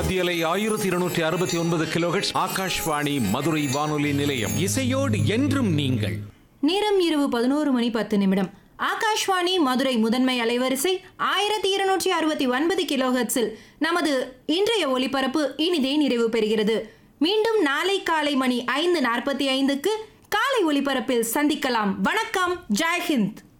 மத்தியலை 1269 கிலோஹெர்ட்ஸ் ஆகாஷ்வாணி மதுரை வானொலி நிலையம். இசையோடு என்றும் நீங்கள். நேரம் இரவு 11:10. ஆகாஷ்வாணி மதுரை முதன்மை அலைவரிசை 1269 கிலோஹெர்ட்ஸில் நமது இன்றைய ஒலிபரப்பு இனிதே நிறைவு பெறுகிறது. மீண்டும் நாளை காலை மணி 5:45 காலை ஒலிபரப்பில் சந்திக்கலாம். வணக்கம். ஜெய் ஹிந்த்.